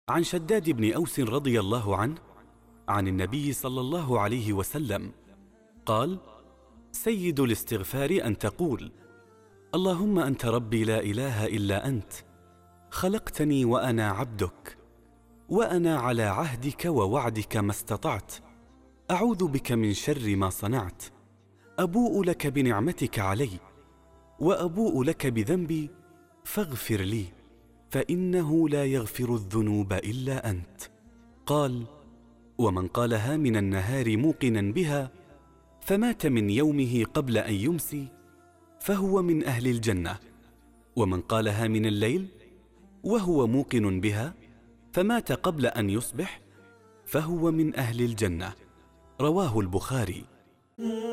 عن شداد بن أوس رضي الله عنه عن النبي صلى الله عليه وسلم قال: سيد الاستغفار أن تقول: اللهم أنت ربي لا إله إلا أنت، خلقتني وأنا عبدك، وأنا على عهدك ووعدك ما استطعت، أعوذ بك من شر ما صنعت، أبوء لك بنعمتك علي وأبوء لك بذنبي فاغفر لي، فإنه لا يغفر الذنوب إلا أنت. قال: ومن قالها من النهار موقنا بها فمات من يومه قبل أن يمسي فهو من أهل الجنة، ومن قالها من الليل وهو موقن بها فمات قبل أن يصبح فهو من أهل الجنة. رواه البخاري.